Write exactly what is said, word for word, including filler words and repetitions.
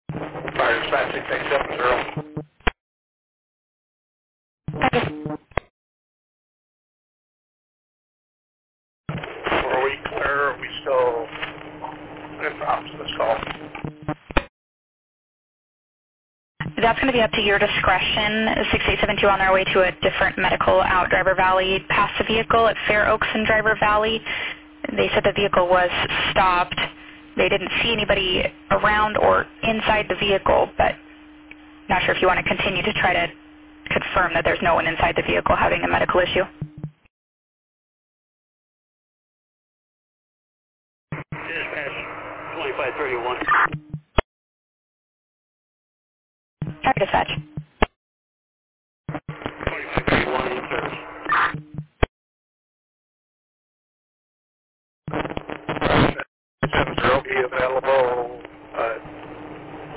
Fire dispatch six eight seven zero. Are we clear? Are we still in the office of this call? That's going to be up to your discretion. six eight seven two on their way to a different medical out Driver Valley past the vehicle at Fair Oaks and Driver Valley. They said the vehicle was stopped. They didn't see anybody around or inside the vehicle, but not sure if you want to continue to try to confirm that there's no one inside the vehicle having a medical issue. Dispatch twenty-five thirty-one. All right, dispatch.